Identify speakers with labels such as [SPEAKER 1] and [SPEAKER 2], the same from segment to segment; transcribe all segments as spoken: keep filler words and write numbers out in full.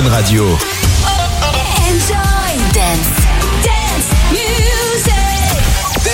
[SPEAKER 1] Fun Radio.
[SPEAKER 2] Enjoy dance, dance music.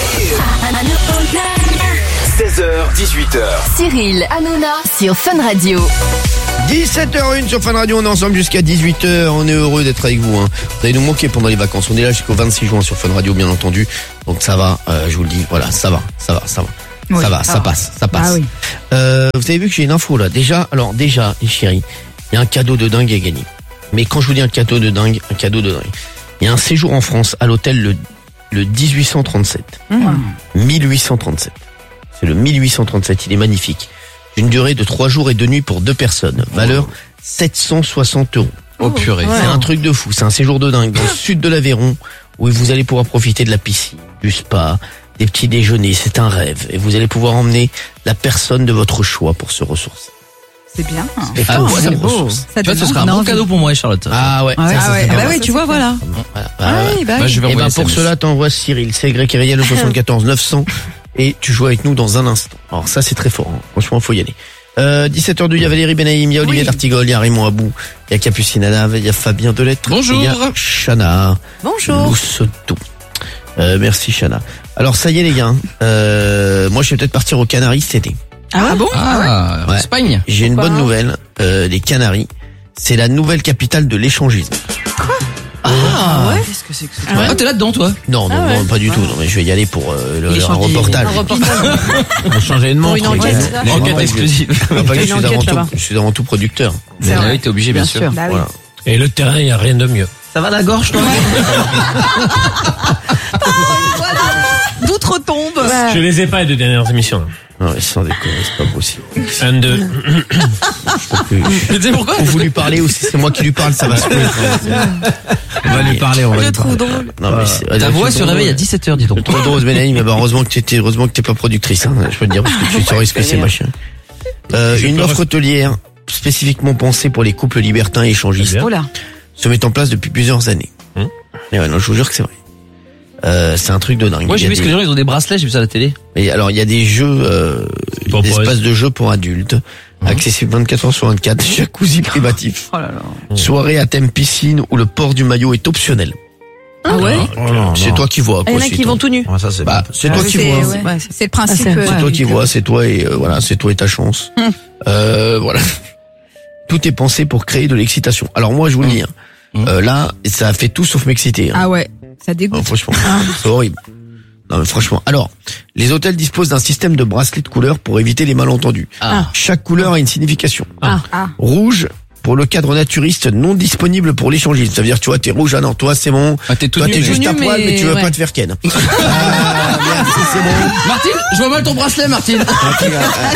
[SPEAKER 1] seize heures, dix-huit heures.
[SPEAKER 2] Cyril Hanouna sur Fun Radio.
[SPEAKER 3] dix-sept heures une sur Fun Radio, on est ensemble jusqu'à dix-huit heures, on est heureux d'être avec vous. Hein. Vous allez nous manquer pendant les vacances, on est là jusqu'au vingt-six juin sur Fun Radio bien entendu. Donc ça va, euh, je vous le dis, voilà, ça va, ça va, ça va. Oui, ça va, ça va. passe, ça passe. Ah oui. euh, vous avez vu que j'ai une info là, déjà, alors déjà, les chéris, il y a un cadeau de dingue à gagner. Mais quand je vous dis un cadeau de dingue, un cadeau de dingue, il y a un séjour en France à l'hôtel le, le dix-huit cent trente-sept. Mmh. mille huit cent trente-sept. C'est le mille huit cent trente-sept, il est magnifique. Une durée de trois jours et deux nuits pour deux personnes. Valeur sept cent soixante euros.
[SPEAKER 4] Oh purée.
[SPEAKER 3] C'est un truc de fou, c'est un séjour de dingue dans le sud de l'Aveyron où vous allez pouvoir profiter de la piscine, du spa, des petits déjeuners, c'est un rêve. Et vous allez pouvoir emmener la personne de votre choix pour se ressourcer.
[SPEAKER 5] C'est bien.
[SPEAKER 3] C'est
[SPEAKER 4] ah,
[SPEAKER 3] ouais,
[SPEAKER 4] c'est beau. Ça, tu vois, ce sera un bon cadeau pour moi et Charlotte.
[SPEAKER 3] Ah ouais.
[SPEAKER 5] Ah ouais, ah ouais. Bah oui, tu vois, voilà.
[SPEAKER 3] Voilà. Ah ouais,
[SPEAKER 5] bah,
[SPEAKER 3] bah, je vais
[SPEAKER 4] et
[SPEAKER 3] ben pour cela, t'envoies Cyril, c'est grec et le soixante-quatorze neuf cents et tu joues avec nous dans un instant. Alors ça, c'est très fort. Hein. Franchement, faut y aller. Euh, dix-sept heures deux, il y a Valérie Benaïm, il y a Olivier oui. D'Artigol, il y a Raymond Abou, il y a Capucine Adave, il y a Fabien Delettre.
[SPEAKER 4] Bonjour.
[SPEAKER 3] Il y a Chana.
[SPEAKER 5] Bonjour.
[SPEAKER 3] Loussetou. Euh, merci Chana. Alors ça y est les gars, euh, moi je vais peut-être partir aux Canaries cet été.
[SPEAKER 5] Ah, ah bon?
[SPEAKER 4] Ah,
[SPEAKER 3] ouais.
[SPEAKER 4] Espagne.
[SPEAKER 3] J'ai une bonne nouvelle, euh, les Canaries, c'est la nouvelle capitale de l'échangisme.
[SPEAKER 5] Quoi?
[SPEAKER 3] Ah,
[SPEAKER 5] ah ouais.
[SPEAKER 4] Qu'est-ce que c'est que ça? Ah, ouais. T'es là-dedans toi?
[SPEAKER 3] Non, non, ah ouais. non, pas du tout. Non, mais je vais y aller pour euh, le, le un reportage. Un
[SPEAKER 5] reportage.
[SPEAKER 3] On va changer de montre.
[SPEAKER 5] Une enquête.
[SPEAKER 4] Une enquête exclusive.
[SPEAKER 3] Je suis avant tout, je suis avant tout producteur.
[SPEAKER 4] C'est vrai, t'es obligé bien, bien sûr.
[SPEAKER 5] Bah oui.
[SPEAKER 3] Voilà.
[SPEAKER 6] Et le terrain, il n'y a rien de mieux.
[SPEAKER 3] Ça va la gorge, toi?
[SPEAKER 5] D'autres tombes.
[SPEAKER 6] Je les ai pas les deux dernières émissions.
[SPEAKER 3] Non, mais sans déconner, c'est pas possible.
[SPEAKER 6] Un, deux.
[SPEAKER 4] Tu sais pourquoi?
[SPEAKER 3] On vous lui parler aussi, c'est moi qui lui parle, ça va se faire.
[SPEAKER 6] On va lui parler, on va lui parler.
[SPEAKER 5] drôle.
[SPEAKER 3] Non, mais c'est,
[SPEAKER 4] ta voix se réveille à dix-sept heures, dis donc.
[SPEAKER 3] Trop drôle, Benaïm, mais bah, heureusement que t'étais, heureusement que t'es pas productrice, hein. Je peux te dire, parce que tu saurais ce que c'est, machin. Euh, une offre hôtelière spécifiquement pensée pour les couples libertins et échangistes.
[SPEAKER 5] Oh là.
[SPEAKER 3] Se met en place depuis plusieurs années. Hum? Et ouais, non, je vous jure que c'est vrai. Euh, c'est un truc de dingue.
[SPEAKER 4] Moi, j'ai vu des... que les gens, ils ont des bracelets, j'ai vu ça à la télé.
[SPEAKER 3] Et alors, il y a des jeux, euh, des espaces de jeux pour adultes, mmh. accessibles vingt-quatre heures sur vingt-quatre, jacuzzi privatif,
[SPEAKER 5] oh là là.
[SPEAKER 3] soirée à thème piscine où le port du maillot est optionnel.
[SPEAKER 5] Ah ouais?
[SPEAKER 3] Oh non, c'est non. toi qui vois.
[SPEAKER 5] Il y en a qui vont tout nus.
[SPEAKER 3] Ah, ça, c'est bah, c'est ah, toi qui
[SPEAKER 5] c'est,
[SPEAKER 3] vois.
[SPEAKER 5] Ouais. Ouais, c'est, c'est le principe.
[SPEAKER 3] Ah, c'est,
[SPEAKER 5] euh,
[SPEAKER 3] c'est toi
[SPEAKER 5] ouais,
[SPEAKER 3] qui vois, c'est toi et euh, voilà, c'est toi et ta chance. Mmh. Euh, voilà. Tout est pensé pour créer de l'excitation. Alors moi, je vous le dis, hein, mmh. euh, là, ça a fait tout sauf m'exciter. Hein.
[SPEAKER 5] Ah ouais. Ça dégoûte.
[SPEAKER 3] Oh, franchement, c'est horrible. Non mais franchement. Alors, les hôtels disposent d'un système de bracelets de couleurs pour éviter les malentendus. Ah. Chaque couleur a une signification. Ah. Ah. Rouge pour le cadre naturiste non disponible pour l'échangiste. Ça veut dire, tu vois, t'es rouge, ah non, toi c'est bon.
[SPEAKER 4] Ah, t'es tout
[SPEAKER 3] toi
[SPEAKER 4] nu,
[SPEAKER 3] t'es juste à poil, mais, mais tu veux
[SPEAKER 5] ouais.
[SPEAKER 3] pas te faire ken. Ah, merci, c'est bon.
[SPEAKER 4] Martine, je vois mal ton bracelet, Martine.
[SPEAKER 3] Martine,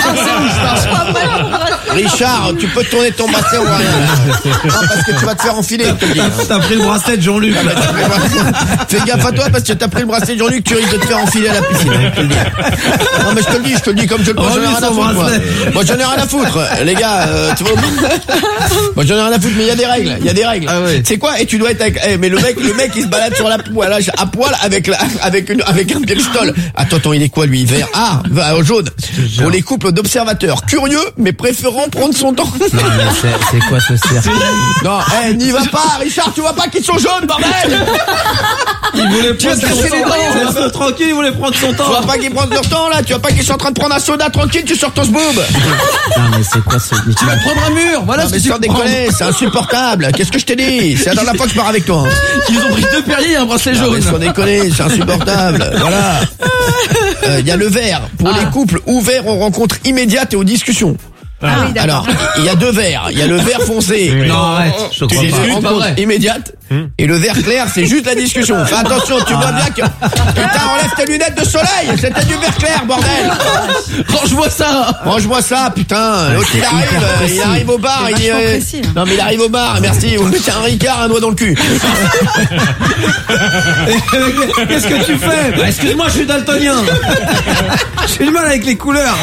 [SPEAKER 3] Richard, tu peux tourner ton bracelet, on voit rien. Non, parce que tu vas te faire enfiler.
[SPEAKER 6] T'as pris le bracelet de Jean-Luc.
[SPEAKER 3] Fais gaffe à toi parce que t'as pris le bracelet de Jean-Luc, tu risques de te faire enfiler à la piscine. Non mais je te le dis, je te le dis comme je le pense, j'en ai rien à foutre. Moi, moi j'en ai rien à foutre. Les gars, euh, tu vois. Moi j'en ai rien à foutre, mais il y a des règles, il y a des règles. Ah ouais. C'est quoi? Et tu dois être avec, eh, mais le mec, le mec il se balade sur la poêle, à poil avec la, avec une, avec un pistolet. Attends, attends, il est quoi lui? Vert? Ah, jaune. Pour les couples d'observateurs curieux, mais préférant prendre son temps.
[SPEAKER 6] Non mais c'est, c'est quoi ce cirque?
[SPEAKER 3] Non, eh, n'y va pas, Richard, tu vois pas qu'ils sont jaunes, bordel!
[SPEAKER 6] Il voulait prendre son temps.
[SPEAKER 3] temps. Tranquille, il voulait prendre son temps. Tu vois pas qu'ils prennent leur temps là, tu vois pas qu'ils sont en train de prendre un soda tranquille, tu sors ton sboob.
[SPEAKER 6] Non mais c'est quoi ce?
[SPEAKER 4] Tu vas te prendre un mur, voilà.
[SPEAKER 3] Non,
[SPEAKER 4] ce
[SPEAKER 3] mais
[SPEAKER 4] que
[SPEAKER 3] sans déconner, c'est insupportable. Qu'est-ce que je t'ai dit? C'est la dernière fois que je pars avec toi. Hein.
[SPEAKER 4] Ils ont pris deux perriers et un bracelet jaune.
[SPEAKER 3] Mais sans déconner, c'est insupportable. Voilà. Il euh, y a le vert pour ah. les couples ouverts aux rencontres immédiates et aux discussions.
[SPEAKER 5] Ah oui,
[SPEAKER 3] alors, il y a deux verres. Il y a le vert foncé.
[SPEAKER 6] Oui. Non, arrête. Je crois
[SPEAKER 3] c'est
[SPEAKER 6] pas.
[SPEAKER 3] une rencontre immédiate. Hum. Et le vert clair, c'est juste la discussion. Fais attention, tu vois bien que... Putain, enlève tes lunettes de soleil. C'était du vert clair, bordel.
[SPEAKER 4] Range-moi ça.
[SPEAKER 3] Range-moi ça, putain. L'autre, il arrive, euh, il arrive au bar. Il dit, euh... non, mais il arrive au bar. Merci, vous mettez un Ricard, un doigt dans le cul.
[SPEAKER 6] Qu'est-ce que tu fais? Bah, excuse-moi, je suis daltonien. J'ai du mal avec les couleurs.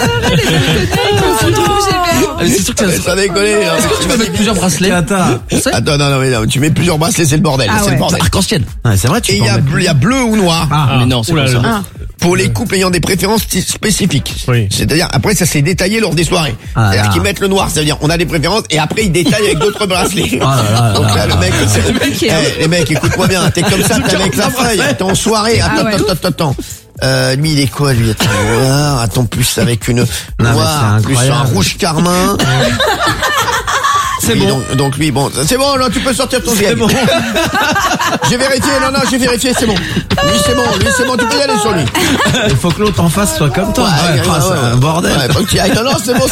[SPEAKER 4] C'est sûr que
[SPEAKER 3] ça déconne.
[SPEAKER 4] Est-ce que tu peux mettre plusieurs bracelets?
[SPEAKER 3] Attends, attends, non, non, mais non, tu mets plusieurs bracelets, c'est le bordel,
[SPEAKER 5] ah
[SPEAKER 3] c'est
[SPEAKER 5] ouais.
[SPEAKER 3] le bordel.
[SPEAKER 4] Arc-en-ciel.
[SPEAKER 6] Ah, c'est vrai, tu
[SPEAKER 3] Et il y a bleu, il y a bleu ou noir.
[SPEAKER 4] Ah, mais non, c'est pas ça.
[SPEAKER 3] pour les couples ayant des préférences t- spécifiques.
[SPEAKER 6] Oui.
[SPEAKER 3] C'est-à-dire, après, ça s'est détaillé lors des soirées.
[SPEAKER 6] Ah
[SPEAKER 3] C'est-à-dire
[SPEAKER 6] là.
[SPEAKER 3] qu'ils mettent le noir, c'est-à-dire, on a des préférences, et après, ils détaillent avec d'autres bracelets.
[SPEAKER 6] Ah là là
[SPEAKER 3] Donc là,
[SPEAKER 6] là
[SPEAKER 3] le mec, c'est...
[SPEAKER 5] compliqué, hein.
[SPEAKER 3] Eh, les mecs, écoute-moi bien, t'es comme ça, t'es avec la feuille, t'es en soirée, attends,
[SPEAKER 5] Ah ouais.
[SPEAKER 3] attends, attends, attends. Euh, lui, il est quoi, lui? Attends, noir, attends, plus avec une
[SPEAKER 6] mais
[SPEAKER 3] noire,
[SPEAKER 6] c'est
[SPEAKER 3] plus un
[SPEAKER 6] incroyable.
[SPEAKER 3] rouge carmin.
[SPEAKER 6] C'est
[SPEAKER 3] Lui,
[SPEAKER 6] bon.
[SPEAKER 3] Donc, donc lui, bon, c'est bon, là, tu peux sortir ton
[SPEAKER 6] C'est
[SPEAKER 3] vieil.
[SPEAKER 6] bon.
[SPEAKER 3] J'ai vérifié, non, non, j'ai vérifié, c'est bon. Lui, c'est bon, lui, c'est bon, tu peux y aller sur lui.
[SPEAKER 6] Il faut que l'autre en face soit comme toi.
[SPEAKER 3] Ouais,
[SPEAKER 6] Ouais,
[SPEAKER 3] ouais,
[SPEAKER 6] enfin,
[SPEAKER 3] ouais,
[SPEAKER 6] c'est
[SPEAKER 3] ouais.
[SPEAKER 6] un bordel.
[SPEAKER 3] Ouais, faut que tu y ailles. Non, non, c'est bon,